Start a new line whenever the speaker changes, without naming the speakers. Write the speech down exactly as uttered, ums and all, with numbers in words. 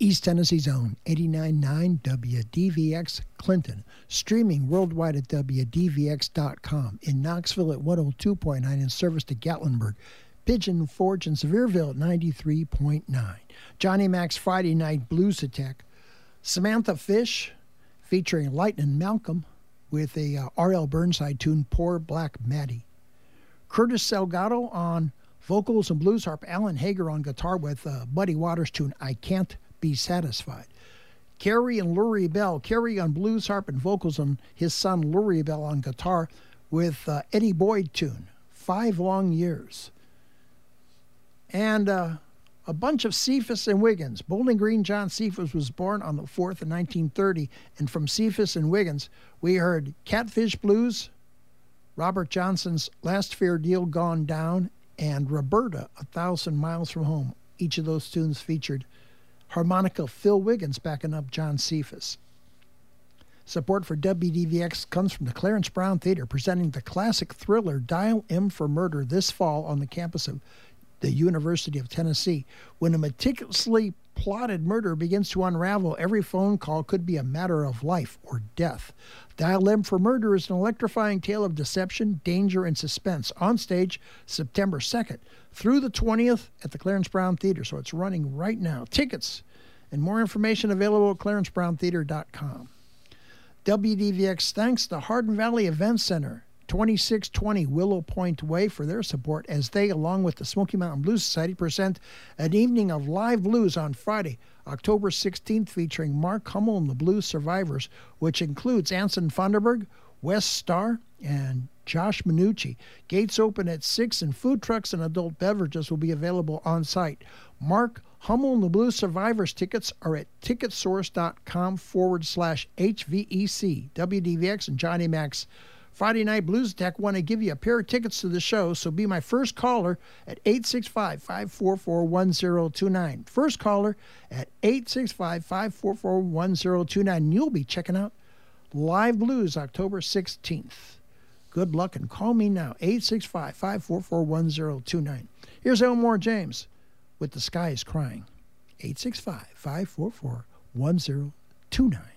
East Tennessee's own eighty-nine point nine W D V X Clinton, streaming worldwide at W D V X dot com, in Knoxville at one oh two point nine, in service to Gatlinburg, Pigeon Forge, and Sevierville at ninety-three point nine. Johnny Mac's Friday Night Blues Attack, Samantha Fish featuring Lightnin' Malcolm with a uh, R L Burnside tune, Poor Black Maddie. Curtis Salgado on vocals and blues harp, Alan Hager on guitar with uh, Buddy Waters' tune, I Can't Be Satisfied. Kerry and Lurie Bell, Kerry on blues harp and vocals, on his son Lurie Bell on guitar with uh, Eddie Boyd tune, Five Long Years. And uh, a bunch of Cephas and Wiggins. Bowling Green John Cephas was born on the fourth of nineteen thirty, and from Cephas and Wiggins, we heard Catfish Blues, Robert Johnson's Last Fair Deal Gone Down, and Roberta, A Thousand Miles from Home. Each of those tunes featured harmonica Phil Wiggins backing up John Cephas. Support for W D V X comes from the Clarence Brown Theater, presenting the classic thriller Dial M for Murder this fall on the campus of the University of Tennessee. When a meticulously plotted murder begins to unravel, every phone call could be a matter of life or death. Dial M for Murder is an electrifying tale of deception, danger, and suspense. On stage September second through the twentieth at the Clarence Brown Theater. So it's running right now. Tickets and more information available at clarence brown theater dot com. W D V X thanks the Hardin Valley Event Center, twenty-six twenty Willow Point Way, for their support as they, along with the Smoky Mountain Blues Society, present an evening of live blues on Friday, October sixteenth, featuring Mark Hummel and the Blues Survivors, which includes Anson Funderburg, Wes Starr, and Josh Minucci. Gates open at six, and food trucks and adult beverages will be available on site. Mark Hummel and the Blues Survivors tickets are at ticketsource.com forward slash HVEC. W D V X and Johnny Mac's Friday Night Blues Attack want to give you a pair of tickets to the show, so be my first caller at eight six five, five four four, one zero two nine. First caller at eight six five, five four four, one zero two nine. You'll be checking out Live Blues October sixteenth. Good luck, and call me now, eight six five, five four four, one zero two nine. Here's Elmore James with The Sky is Crying, eight six five, five four four, one zero two nine.